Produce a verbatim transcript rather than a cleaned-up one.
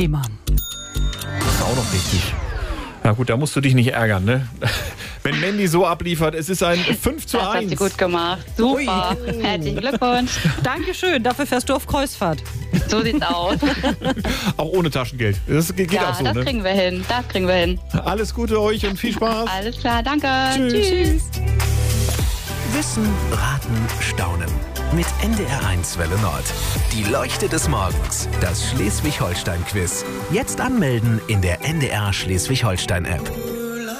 Fehmarn. Das ist auch noch richtig. Na gut, da musst du dich nicht ärgern, ne? Wenn Mandy so abliefert, es ist ein fünf zu eins. Das hat sie gut gemacht. Super. Ui. Herzlichen Glückwunsch. Dankeschön, dafür fährst du auf Kreuzfahrt. So sieht's aus. Auch ohne Taschengeld. Das geht Ja, auch so, das ne? kriegen wir hin. Das kriegen wir hin. Alles Gute euch und viel Spaß. Alles klar, danke. Tschüss. Tschüss. Wissen, Raten, Staunen. Mit N D R eins Welle Nord. Die Leuchte des Morgens. Das Schleswig-Holstein-Quiz. Jetzt anmelden in der N D R Schleswig-Holstein-App.